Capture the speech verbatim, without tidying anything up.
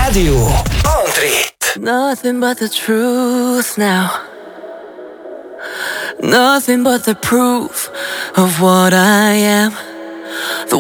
Rádió Antrit. Nothing but the truth now. Nothing but the proof of what I am.